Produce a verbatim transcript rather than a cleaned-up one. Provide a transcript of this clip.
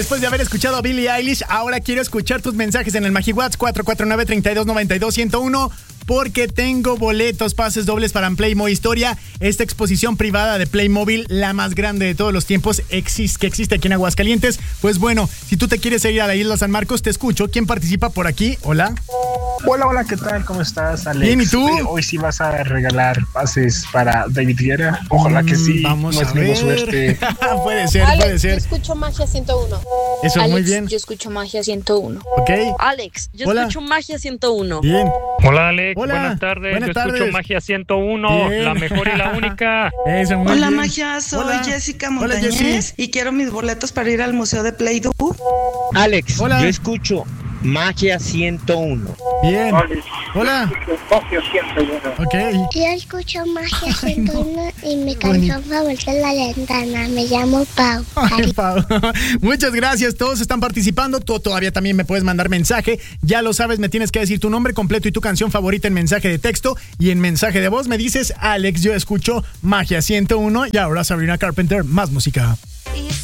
Después de haber escuchado a Billie Eilish, ahora quiero escuchar tus mensajes en el MagiWhat's cuatro cuatro nueve, treinta y dos, noventa y dos, ciento uno, porque tengo boletos, pases dobles para Playmo Historia, esta exposición privada de Playmobil, la más grande de todos los tiempos existe, que existe aquí en Aguascalientes. Pues bueno, si tú te quieres ir a la Isla San Marcos, te escucho. ¿Quién participa por aquí? Hola. Hola, hola, ¿qué tal? ¿Cómo estás, Alex? Bien, ¿y tú? Oye, hoy sí vas a regalar pases para David Guerra. Ojalá que sí. Vamos no a es mi ver. suerte. Puede ser, Alex, puede ser. Yo escucho Magia ciento uno. Eso, Alex, muy bien. Yo escucho Magia ciento uno. Ok. Alex, yo Hola. escucho Magia ciento uno. Bien. Hola, Alex. Hola. Buenas tardes. Buenas Yo tardes. escucho Magia ciento uno, Bien. la mejor y la única. Eso, muy Hola bien. Magia, soy Hola. Jessica Hola, Montañez Jessy. y quiero mis boletos para ir al Museo de Play-Doh. Alex, Hola. yo escucho Magia ciento uno. Bien. Hola. Magia ciento uno. Ok. Yo escucho Magia ciento uno y mi canción favorita es La Lentana. Me llamo Pau. Ay, Pau. Muchas gracias, todos están participando. Tú todavía también me puedes mandar mensaje. Ya lo sabes, me tienes que decir tu nombre completo y tu canción favorita en mensaje de texto. Y en mensaje de voz me dices, Alex, yo escucho Magia ciento uno. Y ahora Sabrina Carpenter, más música.